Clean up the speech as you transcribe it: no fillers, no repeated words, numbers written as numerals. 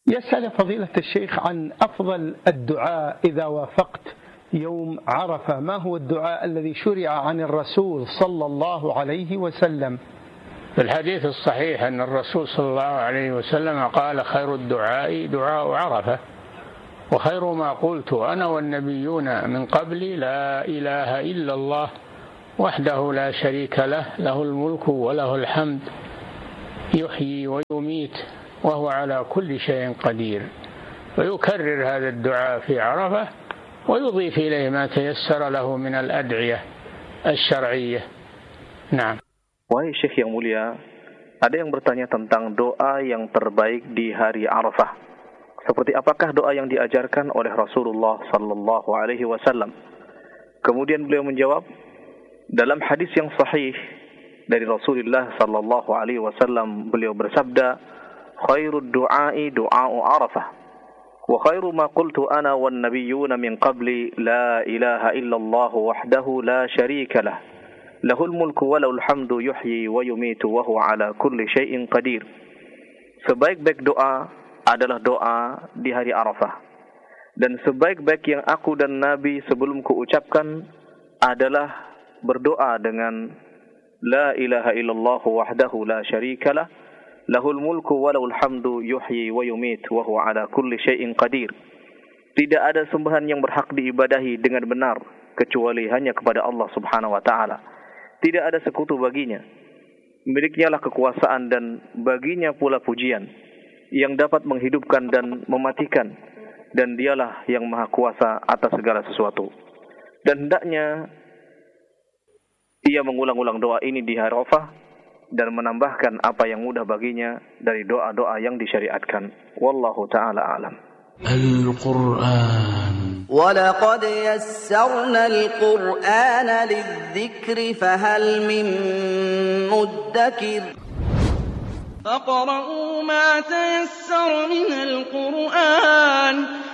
يسأل فضيلة الشيخ عن أفضل الدعاء إذا وافقت يوم عرفة. ما هو الدعاء الذي شرع عن الرسول صلى الله عليه وسلم؟ في الحديث الصحيح أن الرسول صلى الله عليه وسلم قال: خير الدعاء دعاء عرفة، وخير ما قلت أنا والنبيون من قبلي لا إله إلا الله وحده لا شريك له، له الملك وله الحمد يحيي ويميت وهو على كل شيء قدير. ويكرر هذا الدعاء في عرفة ويضيف إليه ما تيسر له من الأدعية الشرعية. نعم. Wahai Syekh yang mulia, ada yang bertanya tentang doa yang terbaik di hari Arafah. Seperti apakah doa yang diajarkan oleh Rasulullah sallallahu alaihi wasallam? Kemudian beliau menjawab, dalam hadis yang sahih dari Rasulullah sallallahu alaihi wasallam beliau bersabda, khairud du'ai du'a'u Arafah, wa khairu ma qultu ana wan nabiyyuna min qabli la ilaha illallah wahdahu la syarika lah, lahul mulku wa lahul hamdu yuhyi wa yumitu wa huwa ala kulli syai'in qadir. Sebaik-baik doa adalah doa di hari Arafah, dan sebaik-baik yang aku dan Nabi sebelumku ucapkan adalah berdoa dengan la ilaha illallah wahdahu la syarikalah, lahul mulku wa lahul hamdu yuhyi wa yumit wa huwa ala kulli syai'in qadir. Tidak ada sembahan yang berhak diibadahi dengan benar kecuali hanya kepada Allah Subhanahu wa taala. Tidak ada sekutu baginya. Miliknya lah kekuasaan dan baginya pula pujian, yang dapat menghidupkan dan mematikan, dan dialah yang maha kuasa atas segala sesuatu. Dan hendaknya ia mengulang-ulang doa ini di hari Arafah dan menambahkan apa yang mudah baginya dari doa-doa yang disyariatkan. Wallahu ta'ala a'lam. Al-Quran. وَلَقَدْ يَسَّرْنَا الْقُرْآنَ لِلذِّكْرِ فَهَلْ مِن مُّدَّكِرٍ فَاقْرَؤُوا مَا تَيَسَّرَ مِنَ الْقُرْآنِ